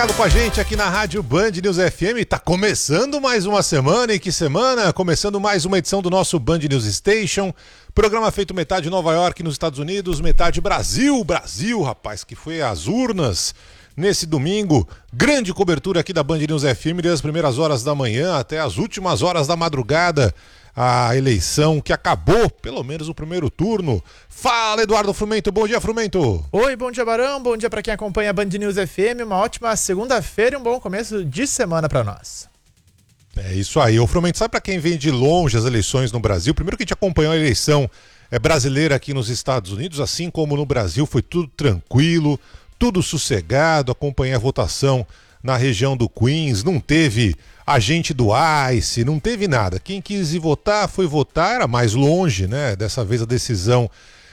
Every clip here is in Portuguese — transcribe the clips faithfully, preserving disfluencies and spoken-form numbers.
Com a gente aqui na Rádio Band News F M, tá começando mais uma semana, e que semana? Começando mais uma edição do nosso Band News Station, programa feito metade Nova York nos Estados Unidos, metade Brasil, Brasil, rapaz, que foi às urnas nesse domingo, grande cobertura aqui da Band News F M, das primeiras horas da manhã até as últimas horas da madrugada, a eleição que acabou, pelo menos o primeiro turno. Fala, Eduardo Frumento, bom dia, Frumento. Oi, bom dia, Barão, bom dia para quem acompanha a Band News F M, uma ótima segunda-feira e um bom começo de semana para nós. É isso aí, ô Frumento, sabe para quem vem de longe as eleições no Brasil, primeiro que a gente acompanhou a eleição é, brasileira aqui nos Estados Unidos, assim como no Brasil, foi tudo tranquilo, tudo sossegado, acompanhei a votação na região do Queens, não teve agente do ICE, não teve nada. Quem quis ir votar foi votar, era mais longe, né? Dessa vez a decisão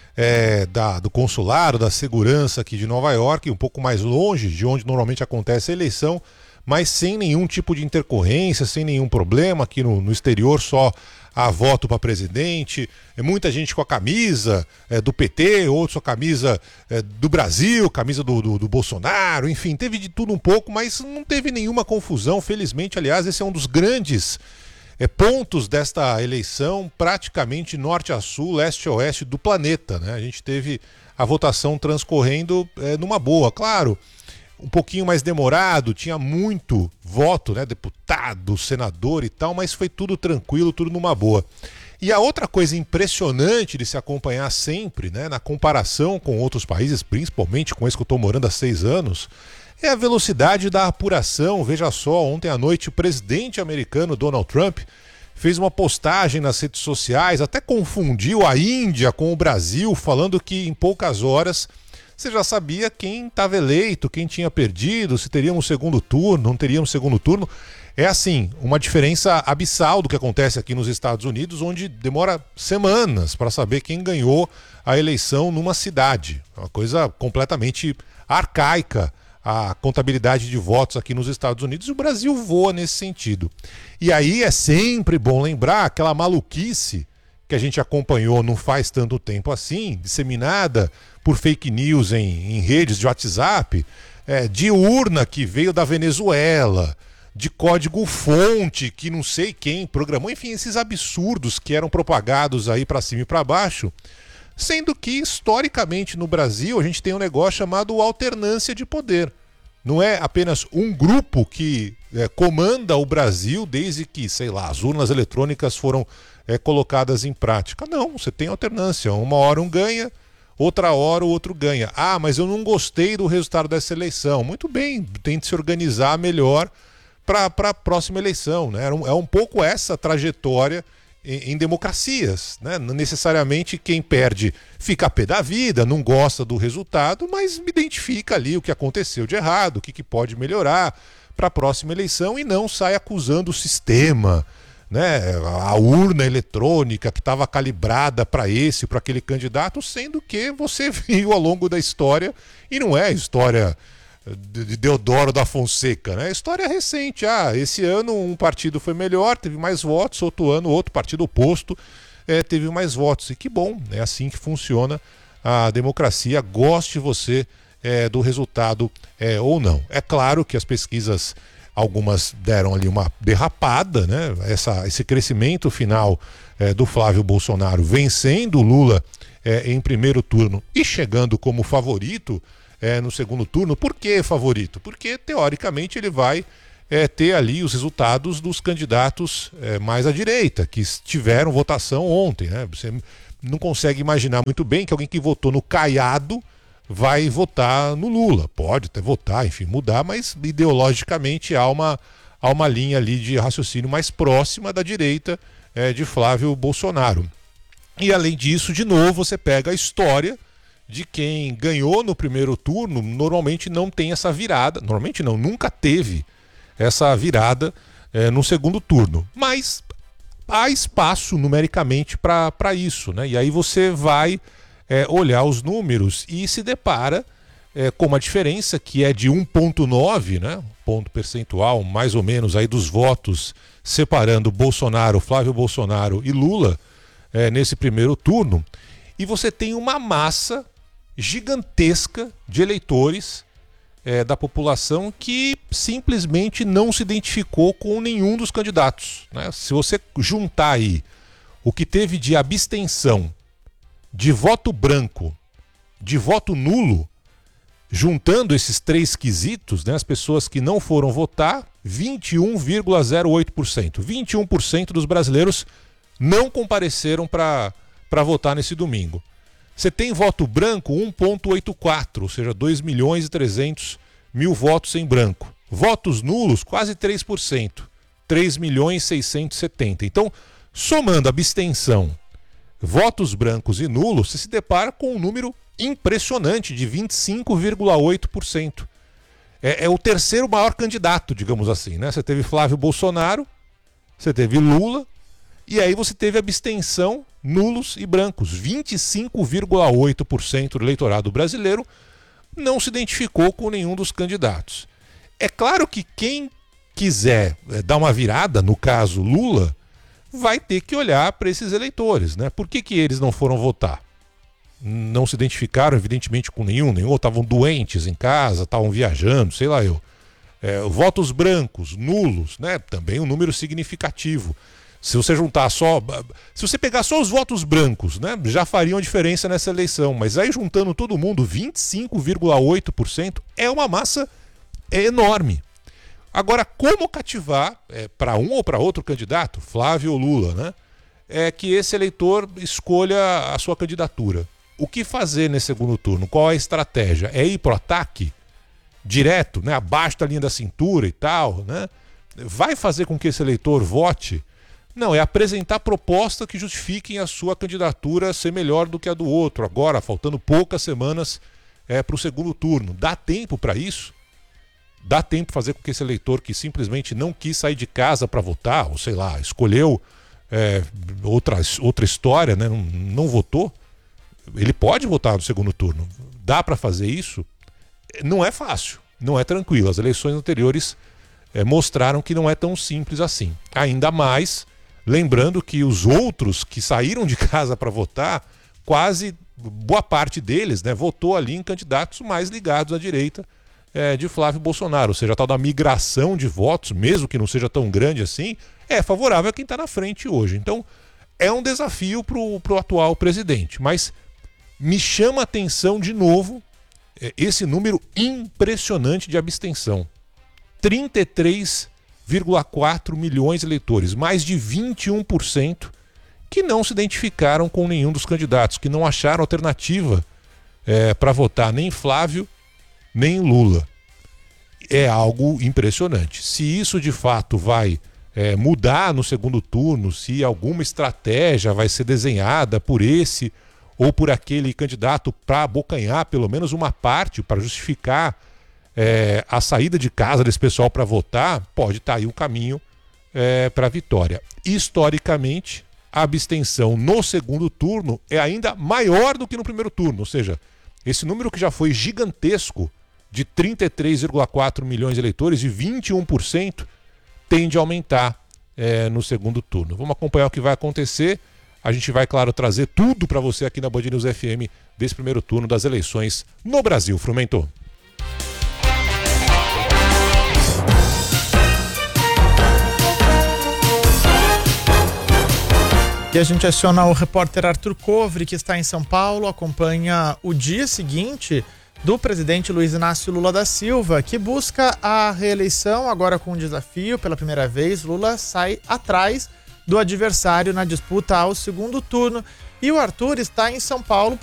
é, da, do consulado, da segurança aqui de Nova York, um pouco mais longe de onde normalmente acontece a eleição, mas sem nenhum tipo de intercorrência, sem nenhum problema. Aqui no, no exterior só a voto para presidente, é muita gente com a camisa é, do P T, outros com a camisa é, do Brasil, camisa do, do, do Bolsonaro, enfim, teve de tudo um pouco, mas não teve nenhuma confusão, felizmente. Aliás, esse é um dos grandes é, pontos desta eleição, praticamente norte a sul, leste a oeste do planeta, né? A gente teve a votação transcorrendo é, numa boa, claro, um pouquinho mais demorado, tinha muito voto, né, deputado, senador e tal, mas foi tudo tranquilo, tudo numa boa. E a outra coisa impressionante de se acompanhar sempre, né, na comparação com outros países, principalmente com esse que eu estou morando há seis anos, é a velocidade da apuração. Veja só, ontem à noite o presidente americano Donald Trump fez uma postagem nas redes sociais, até confundiu a Índia com o Brasil, falando que em poucas horas você já sabia quem estava eleito, quem tinha perdido, se teríamos segundo turno, não teríamos segundo turno. É assim, uma diferença abissal do que acontece aqui nos Estados Unidos, onde demora semanas para saber quem ganhou a eleição numa cidade. É uma coisa completamente arcaica a contabilidade de votos aqui nos Estados Unidos, e o Brasil voa nesse sentido. E aí é sempre bom lembrar aquela maluquice que a gente acompanhou não faz tanto tempo assim, disseminada por fake news em, em redes de WhatsApp, é, de urna que veio da Venezuela, de código-fonte que não sei quem programou, enfim, esses absurdos que eram propagados aí para cima e para baixo, sendo que historicamente no Brasil a gente tem um negócio chamado alternância de poder. Não é apenas um grupo que é, comanda o Brasil desde que, sei lá, as urnas eletrônicas foram é, colocadas em prática. Não, você tem alternância. Uma hora um ganha, outra hora o outro ganha. Ah, mas eu não gostei do resultado dessa eleição. Muito bem, tente se organizar melhor para a próxima eleição, né? É um, é um pouco essa trajetória em, em democracias, né? Não necessariamente quem perde fica a pé da vida, não gosta do resultado, mas identifica ali o que aconteceu de errado, o que, que pode melhorar para a próxima eleição e não sai acusando o sistema, né, a urna eletrônica que estava calibrada para esse, para aquele candidato, sendo que você viu ao longo da história, e não é a história de Deodoro da Fonseca, né? É história recente. Ah, esse ano um partido foi melhor, teve mais votos, outro ano outro partido oposto é, teve mais votos. E que bom, é assim que funciona a democracia, goste você é, do resultado é, ou não. É claro que as pesquisas, algumas deram ali uma derrapada, né? Essa, esse crescimento final é, do Flávio Bolsonaro vencendo o Lula é, em primeiro turno e chegando como favorito é, no segundo turno. Por que favorito? Porque teoricamente ele vai é, ter ali os resultados dos candidatos é, mais à direita, que tiveram votação ontem, né? Você não consegue imaginar muito bem que alguém que votou no Caiado vai votar no Lula. Pode até votar, enfim, mudar, mas ideologicamente há uma, há uma linha ali de raciocínio mais próxima da direita é, de Flávio Bolsonaro. E além disso, de novo, você pega a história de quem ganhou no primeiro turno, normalmente não tem essa virada, normalmente não, nunca teve essa virada é, no segundo turno. Mas há espaço numericamente para isso, né? E aí você vai É, olhar os números e se depara é, com uma diferença que é de um vírgula nove, né, ponto percentual, mais ou menos, aí dos votos separando Bolsonaro, Flávio Bolsonaro e Lula é, nesse primeiro turno. E você tem uma massa gigantesca de eleitores é, da população que simplesmente não se identificou com nenhum dos candidatos, né? Se você juntar aí o que teve de abstenção, de voto branco, de voto nulo, juntando esses três quesitos, né, as pessoas que não foram votar, vinte e um vírgula zero oito por cento. vinte e um por cento dos brasileiros não compareceram para para votar nesse domingo. Você tem voto branco um vírgula oitenta e quatro, ou seja, dois milhões e trezentos mil votos em branco. Votos nulos, quase três por cento, três milhões e seiscentos e setenta. Então, somando abstenção, votos brancos e nulos, você se depara com um número impressionante de vinte e cinco vírgula oito por cento. É, é o terceiro maior candidato, digamos assim, né? Você teve Flávio Bolsonaro, você teve Lula, e aí você teve abstenção, nulos e brancos. vinte e cinco vírgula oito por cento do eleitorado brasileiro não se identificou com nenhum dos candidatos. É claro que quem quiser é, dar uma virada, no caso Lula, vai ter que olhar para esses eleitores, né? Por que que eles não foram votar? Não se identificaram, evidentemente, com nenhum, nenhum, estavam doentes em casa, estavam viajando, sei lá eu. É, votos brancos, nulos, né? Também um número significativo. Se você juntar só. Se você pegar só os votos brancos, né? Já fariam diferença nessa eleição. Mas aí juntando todo mundo, vinte e cinco vírgula oito por cento é uma massa enorme. Agora, como cativar é, para um ou para outro candidato, Flávio ou Lula, né? É que esse eleitor escolha a sua candidatura. O que fazer nesse segundo turno? Qual é a estratégia? É ir para o ataque direto, né? Abaixo da linha da cintura e tal, né? Vai fazer com que esse eleitor vote? Não, é apresentar propostas que justifiquem a sua candidatura ser melhor do que a do outro. Agora, faltando poucas semanas é, para o segundo turno. Dá tempo para isso? Dá tempo fazer com que esse eleitor que simplesmente não quis sair de casa para votar, ou sei lá, escolheu é, outra, outra história, né? não, não votou, ele pode votar no segundo turno. Dá para fazer isso? Não é fácil, não é tranquilo. As eleições anteriores é, mostraram que não é tão simples assim. Ainda mais, lembrando que os outros que saíram de casa para votar, quase boa parte deles, né, votou ali em candidatos mais ligados à direita, É, de Flávio Bolsonaro, ou seja, a tal da migração de votos, mesmo que não seja tão grande assim, é favorável a quem está na frente hoje. Então, é um desafio para o atual presidente. Mas me chama a atenção de novo é, esse número impressionante de abstenção. trinta e três vírgula quatro milhões de eleitores, mais de vinte e um por cento que não se identificaram com nenhum dos candidatos, que não acharam alternativa é, para votar nem Flávio nem Lula. É algo impressionante. Se isso de fato vai é, mudar no segundo turno, se alguma estratégia vai ser desenhada por esse ou por aquele candidato para abocanhar pelo menos uma parte, para justificar é, a saída de casa desse pessoal para votar, pode estar aí um caminho é, para a vitória. Historicamente, a abstenção no segundo turno é ainda maior do que no primeiro turno, ou seja, esse número que já foi gigantesco de trinta e três vírgula quatro milhões de eleitores e vinte e um por cento tende a aumentar é, no segundo turno. Vamos acompanhar o que vai acontecer. A gente vai, claro, trazer tudo para você aqui na Band News F M desse primeiro turno das eleições no Brasil. Frumento. E a gente aciona o repórter Arthur Covre, que está em São Paulo, acompanha o dia seguinte do presidente Luiz Inácio Lula da Silva, que busca a reeleição, agora com um desafio. Pela primeira vez, Lula sai atrás do adversário na disputa ao segundo turno. E o Arthur está em São Paulo